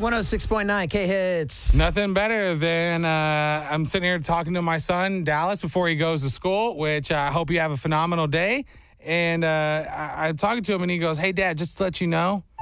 106.9 K-Hits. Nothing better than I'm sitting here talking to my son, Dallas, before he goes to school, which I hope you have a phenomenal day. And I'm talking to him, and he goes, hey, Dad, just to let you know,